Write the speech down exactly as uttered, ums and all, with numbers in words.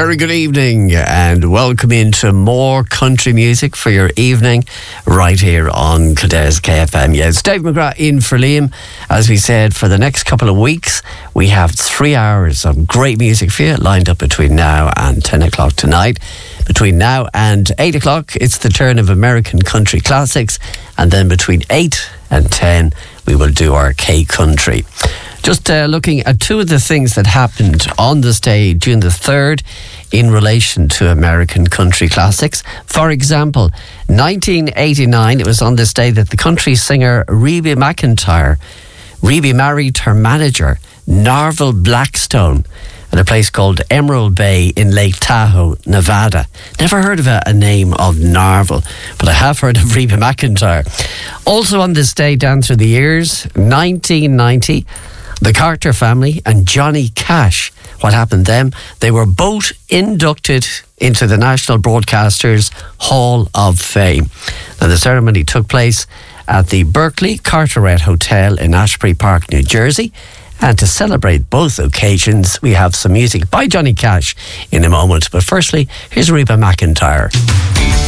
very good evening and welcome into more country music for your evening right here on Kildare K F M. Yeah, it's Dave McGrath in for Liam. As we said, for the next couple of weeks, we have three hours of great music for you lined up between now and ten o'clock tonight. Between now and eight o'clock, it's the turn of American country classics. And then between eight and ten, we will do our K-Country. Just uh, looking at two of the things that happened on this day, June the third, in relation to American country classics. For example, nineteen eighty-nine, it was on this day that the country singer Reba McEntire, Reba married her manager, Narvel Blackstone, at a place called Emerald Bay in Lake Tahoe, Nevada. Never heard of a, a name of Narvel, but I have heard of Reba McEntire. Also on this day, down through the years, nineteen ninety, the Carter family and Johnny Cash. What happened then? They were both inducted into the National Broadcasters Hall of Fame. Now, the ceremony took place at the Berkeley Carteret Hotel in Ashbury Park, New Jersey. And to celebrate both occasions, we have some music by Johnny Cash in a moment. But firstly, here's Reba McEntire.